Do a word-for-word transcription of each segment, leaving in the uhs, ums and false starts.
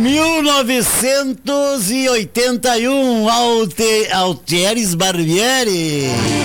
mil novecentos e oitenta e um, Alte, Altieres Barbieri.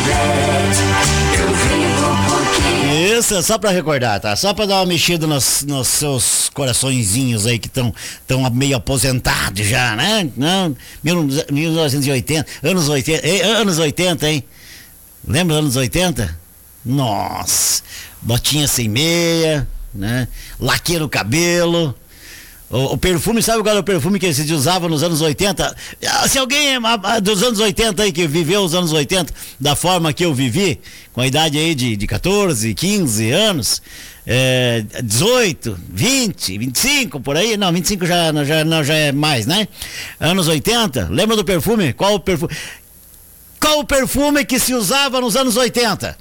Isso, é só pra recordar, tá? Só pra dar uma mexida nos, nos seus coraçõezinhos aí que estão tão meio aposentados já, né? Não, mil novecentos e oitenta, anos oitenta, anos oitenta, hein? Lembra dos anos oitenta? Nossa, botinha sem meia, né? Laque no cabelo. O, o perfume, sabe qual era o perfume que se usava nos anos oitenta? Se alguém dos anos oitenta aí que viveu os anos oitenta da forma que eu vivi, com a idade aí de, de catorze, quinze anos, é, dezoito, vinte, vinte e cinco, por aí, não, vinte e cinco já, já, não, já é mais, né? Anos oitenta, lembra do perfume? Qual o perfume? Qual o perfume que se usava nos anos oitenta?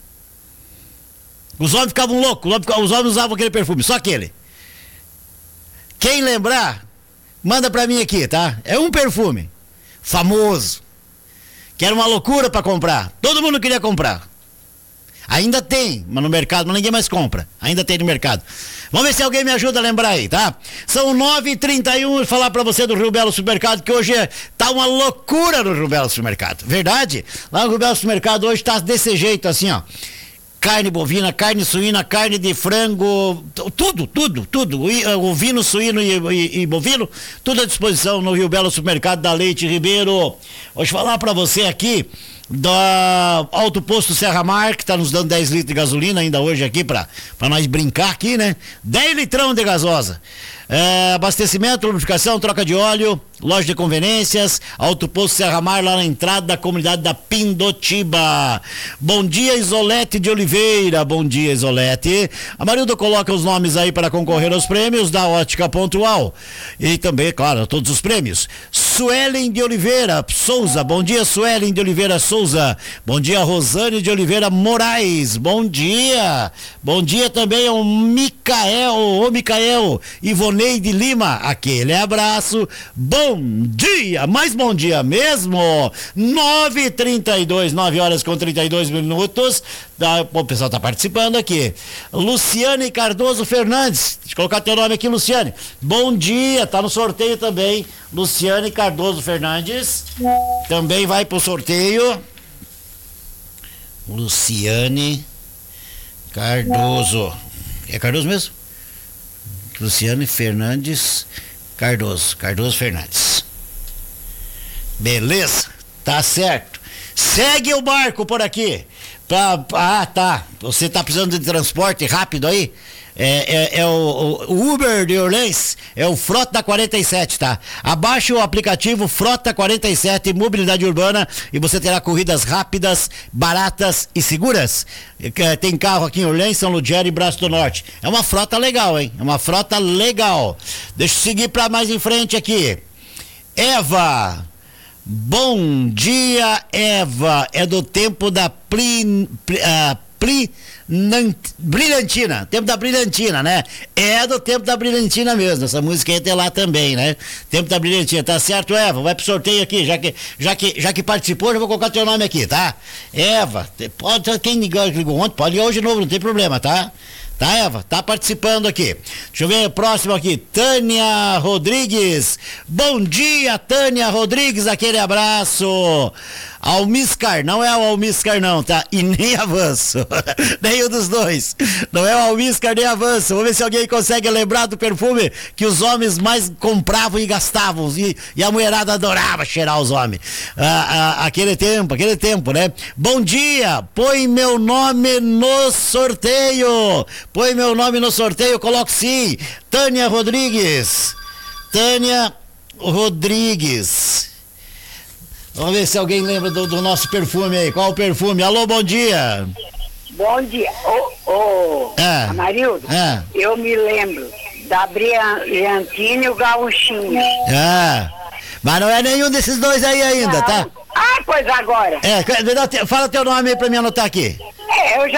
Os homens ficavam loucos, os homens usavam aquele perfume, só aquele. Quem lembrar, manda pra mim aqui, tá? É um perfume famoso, que era uma loucura pra comprar. Todo mundo queria comprar. Ainda tem, mas no mercado, mas ninguém mais compra. Ainda tem no mercado. Vamos ver se alguém me ajuda a lembrar aí, tá? São nove e trinta e um, e falar pra você do Rio Belo Supermercado, que hoje é, tá uma loucura no Rio Belo Supermercado. Verdade? Lá no Rio Belo Supermercado hoje tá desse jeito, assim, ó. Carne bovina, carne suína, carne de frango, tudo, tudo, tudo. Ovino, suíno e, e, e bovino, tudo à disposição no Rio Belo Supermercado da Leite Ribeiro. Vou falar pra você aqui da Alto Posto Serra Mar, que tá nos dando dez litros de gasolina ainda hoje aqui pra, pra nós brincar aqui, né? dez litrão de gasosa. É, abastecimento, lubrificação, troca de óleo, loja de conveniências, Alto Posto Serra Mar, lá na entrada da comunidade da Pindotiba. Bom dia, Isolete de Oliveira. Bom dia, Isolete. A Marilda coloca os nomes aí para concorrer aos prêmios da Ótica Pontual. E também, claro, todos os prêmios. Suelen de Oliveira Souza. Bom dia, Suelen de Oliveira Souza. Bom dia, Rosane de Oliveira Moraes. Bom dia. Bom dia também ao Micael, ô Micael Ivoneide Lima. Aquele abraço. Bom dia, mais bom dia mesmo. nove e trinta e dois, nove horas com trinta e dois minutos. Da, o pessoal tá participando aqui. Luciane Cardoso Fernandes. Deixa eu colocar teu nome aqui, Luciane. Bom dia, tá no sorteio também. Luciane Cardoso Fernandes também vai pro sorteio. Luciane Cardoso. É Cardoso mesmo? Luciane Fernandes Cardoso. Cardoso Fernandes. Beleza? Tá certo. Segue o barco por aqui. Pra, ah, tá. Você tá precisando de transporte rápido aí? É, é, é o, o Uber de Orleans, é o Frota quarenta e sete, tá? Abaixe o aplicativo Frota quarenta e sete Mobilidade Urbana e você terá corridas rápidas, baratas e seguras. Tem carro aqui em Orleans, São Ludgero e Braço do Norte. É uma frota legal, hein? É uma frota legal. Deixa eu seguir pra mais em frente aqui. Eva. Bom dia, Eva. É do tempo da Pli... Pli uh, Pli Brilhantina, tempo da Brilhantina, né? É do tempo da Brilhantina mesmo, essa música aí tem lá também, né? Tempo da Brilhantina, tá certo, Eva? Vai pro sorteio aqui, já que, já que, já que participou, já vou colocar teu nome aqui, tá? Eva, pode, quem ligou, ligou ontem, pode ligar hoje de novo, não tem problema, tá? Tá, Eva? Tá participando aqui. Deixa eu ver o próximo aqui. Tânia Rodrigues. Bom dia, Tânia Rodrigues. Aquele abraço. Almiscar, não é o Almiscar não, tá? E nem Avanço. Nenhum dos dois. Não é o Almiscar nem Avanço. Vamos ver se alguém consegue lembrar do perfume que os homens mais compravam e gastavam. E, e a mulherada adorava cheirar os homens. Ah, ah, aquele tempo, aquele tempo, né? Bom dia. Põe meu nome no sorteio. Põe meu nome no sorteio, coloque sim. Tânia Rodrigues. Tânia Rodrigues. Vamos ver se alguém lembra do, do nosso perfume aí. Qual o perfume? Alô, bom dia. Bom dia. Ô, ô, é. Amarildo, é. eu me lembro da Brilhantina e o Gauchinho. Ah, mas não é nenhum desses dois aí ainda, não. Tá? Ah, pois agora. É, fala teu nome aí pra mim anotar aqui. É, eu já